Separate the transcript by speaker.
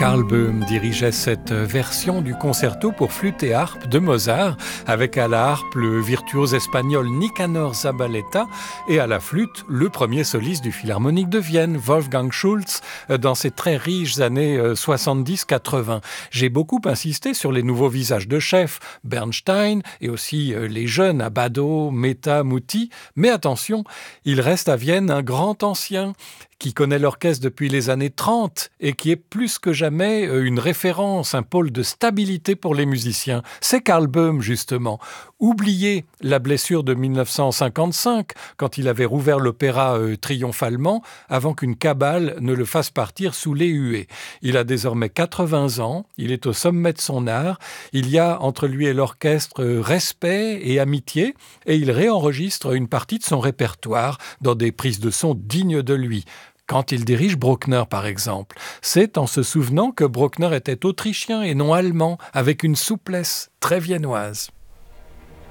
Speaker 1: Karl Böhm dirigeait cette version du concerto pour flûte et harpe de Mozart, avec à la harpe le virtuose espagnol Nicanor Zabaleta et à la flûte le premier soliste du Philharmonique de Vienne, Wolfgang Schultz, dans ces très riches années 70-80. J'ai beaucoup insisté sur les nouveaux visages de chef, Bernstein, et aussi les jeunes Abbado, Mehta, Muti, mais attention, il reste à Vienne un grand ancien qui connaît l'orchestre depuis les années 30 et qui est plus que jamais une référence, un pôle de stabilité pour les musiciens. C'est Karl Böhm, justement. Oubliez la blessure de 1955, quand il avait rouvert l'opéra triomphalement, avant qu'une cabale ne le fasse partir sous les huées. Il a désormais 80 ans, il est au sommet de son art, il y a entre lui et l'orchestre respect et amitié, et il réenregistre une partie de son répertoire dans des prises de son dignes de lui. Quand il dirige Bruckner, par exemple, c'est en se souvenant que Bruckner était autrichien et non allemand, avec une souplesse très viennoise.